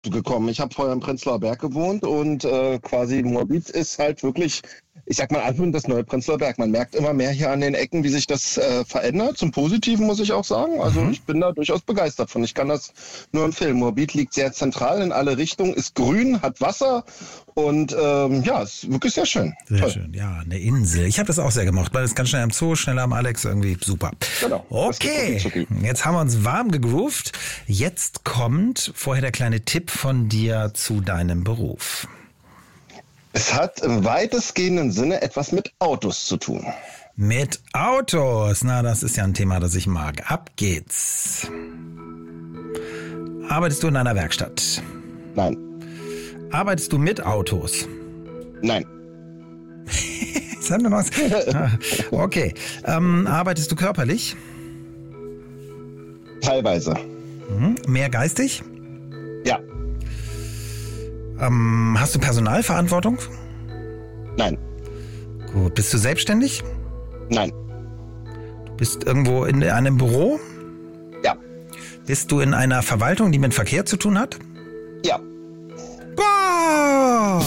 gekommen. Ich habe vorher im Prenzlauer Berg gewohnt und quasi Moabit ist halt wirklich, ich sag mal, das neue Prenzlauer Berg. Man merkt immer mehr hier an den Ecken, wie sich das verändert. Zum Positiven muss ich auch sagen. Also ich bin da durchaus begeistert von. Ich kann das nur empfehlen. Moabit liegt sehr zentral in alle Richtungen, ist grün, hat Wasser und ist wirklich sehr schön. Sehr schön, ja, eine Insel. Ich habe das auch sehr gemocht, weil es ganz schnell am Zoo, schneller am Alex, irgendwie super. Genau. Okay, jetzt haben wir uns warm gegroovt. Jetzt kommt vorher der kleine Tipp von dir zu deinem Beruf. Es hat im weitestgehenden Sinne etwas mit Autos zu tun. Mit Autos? Na, das ist ja ein Thema, das ich mag. Ab geht's. Arbeitest du in einer Werkstatt? Nein. Arbeitest du mit Autos? Nein. Sag mir was. Okay. Arbeitest du körperlich? Teilweise. Mehr geistig? Ja. Hast du Personalverantwortung? Nein. Gut. Bist du selbstständig? Nein. Du bist irgendwo in einem Büro? Ja. Bist du in einer Verwaltung, die mit Verkehr zu tun hat? Ja. Boah!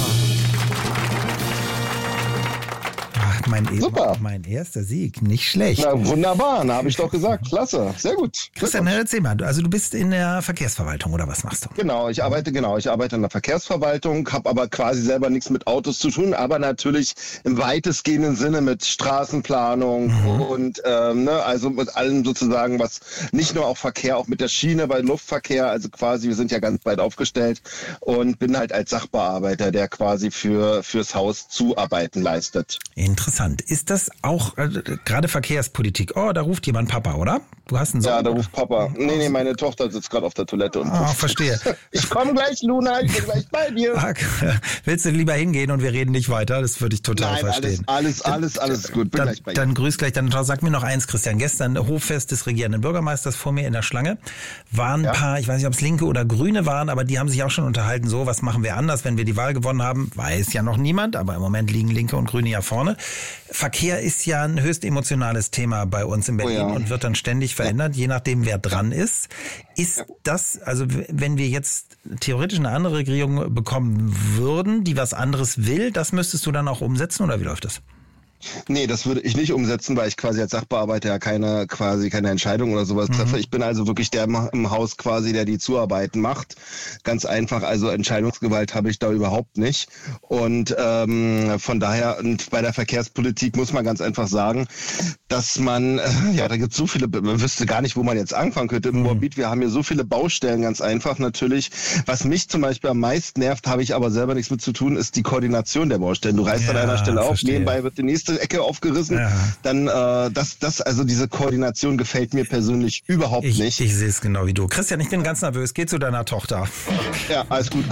Super. Mein erster Sieg, nicht schlecht. Na, wunderbar, habe ich doch gesagt. Klasse, sehr gut. Christian, erzähl mal, also du bist in der Verkehrsverwaltung oder was machst du? Genau, ich arbeite in der Verkehrsverwaltung, habe aber quasi selber nichts mit Autos zu tun, aber natürlich im weitestgehenden Sinne mit Straßenplanung und also mit allem sozusagen, was nicht nur auch Verkehr, auch mit der Schiene bei Luftverkehr, also quasi, wir sind ja ganz weit aufgestellt und bin halt als Sachbearbeiter, der quasi fürs Haus Zuarbeiten leistet. Interessant. Ist das auch gerade Verkehrspolitik? Oh, da ruft jemand Papa, oder? Du hast einen Sohn? Ja, da ruft Papa. Nee, meine Tochter sitzt gerade auf der Toilette. Und verstehe. Ich komme gleich, Luna, ich bin gleich bei dir. Willst du lieber hingehen und wir reden nicht weiter? Das würde ich total verstehen. Alles gut. Bin gleich bei dir. Dann grüß gleich. Dann sag mir noch eins, Christian. Gestern Hoffest des regierenden Bürgermeisters vor mir in der Schlange. Waren ein paar, ich weiß nicht, ob es Linke oder Grüne waren, aber die haben sich auch schon unterhalten, so, was machen wir anders, wenn wir die Wahl gewonnen haben? Weiß ja noch niemand, aber im Moment liegen Linke und Grüne ja vorne. Verkehr ist ja ein höchst emotionales Thema bei uns in Berlin und wird dann ständig verändert, je nachdem, wer dran ist. Ist das, also wenn wir jetzt theoretisch eine andere Regierung bekommen würden, die was anderes will, das müsstest du dann auch umsetzen oder wie läuft das? Nee, das würde ich nicht umsetzen, weil ich quasi als Sachbearbeiter ja keine Entscheidung oder sowas treffe. Ich bin also wirklich der im Haus quasi, der die Zuarbeiten macht. Ganz einfach, also Entscheidungsgewalt habe ich da überhaupt nicht. Und von daher, und bei der Verkehrspolitik muss man ganz einfach sagen, dass man, da gibt es so viele, man wüsste gar nicht, wo man jetzt anfangen könnte. Im Moabit, wir haben hier so viele Baustellen, ganz einfach natürlich. Was mich zum Beispiel am meisten nervt, habe ich aber selber nichts mit zu tun, ist die Koordination der Baustellen. Du reißt an einer Stelle auf, nebenbei wird die nächste Ecke aufgerissen, dann also diese Koordination gefällt mir persönlich überhaupt nicht. Ich sehe es genau wie du. Christian, ich bin ganz nervös. Geh zu deiner Tochter. Ja, alles gut.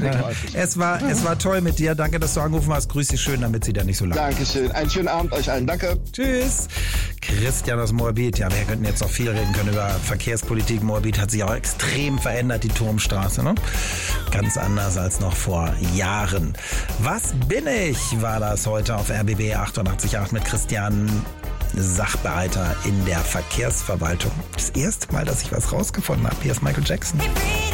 Es war toll mit dir. Danke, dass du angerufen hast. Grüß dich schön, damit sie da nicht so lange. Dankeschön. Einen schönen Abend euch allen. Danke. Tschüss. Christian aus Moabit. Ja, wir könnten jetzt noch viel reden können über Verkehrspolitik. Moabit hat sich auch extrem verändert, die Turmstraße. Ne? Ganz anders als noch vor Jahren. Was bin ich? War das heute auf RBB 88.8 mit Christian, Sachbearbeiter in der Verkehrsverwaltung. Das erste Mal, dass ich was rausgefunden habe. Hier ist Michael Jackson.